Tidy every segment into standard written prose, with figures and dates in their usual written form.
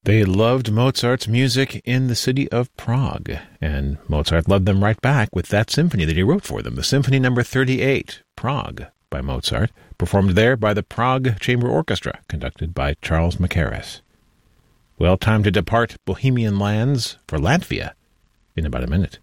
They loved Mozart's music in the city of Prague, and Mozart loved them right back with that symphony that he wrote for them, the Symphony No. 38, Prague, by Mozart, performed there by the Prague Chamber Orchestra, conducted by Charles Mackerras. Well, time to depart Bohemian lands for Latvia in about a minute.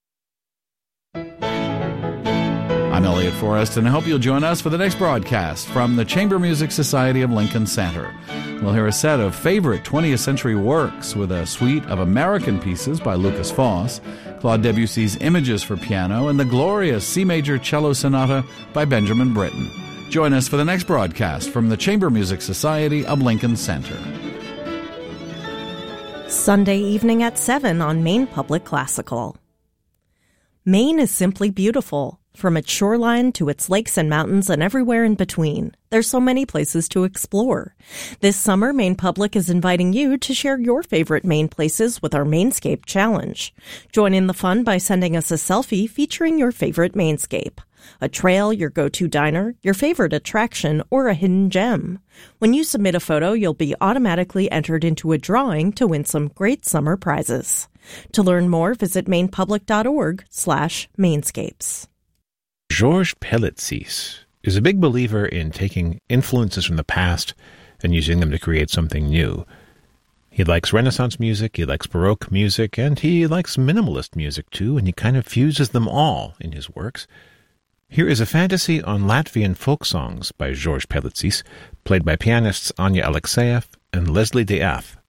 I'm Elliot Forrest, and I hope you'll join us for the next broadcast from the Chamber Music Society of Lincoln Center. We'll hear a set of favorite 20th century works with a suite of American pieces by Lukas Foss, Claude Debussy's Images for Piano, and the glorious C Major Cello Sonata by Benjamin Britten. Join us for the next broadcast from the Chamber Music Society of Lincoln Center. Sunday evening at 7 on Maine Public Classical. Maine is simply beautiful. From its shoreline to its lakes and mountains and everywhere in between, there's so many places to explore. This summer, Maine Public is inviting you to share your favorite Maine places with our Mainscape Challenge. Join in the fun by sending us a selfie featuring your favorite Mainscape, a trail, your go-to diner, your favorite attraction, or a hidden gem. When you submit a photo, you'll be automatically entered into a drawing to win some great summer prizes. To learn more, visit mainepublic.org/Mainscapes. Georges Pelitzis is a big believer in taking influences from the past and using them to create something new. He likes Renaissance music, he likes Baroque music, and he likes minimalist music too, and he kind of fuses them all in his works. Here is a fantasy on Latvian folk songs by Georges Pelitzis, played by pianists Anya Alexeyev and Leslie Death.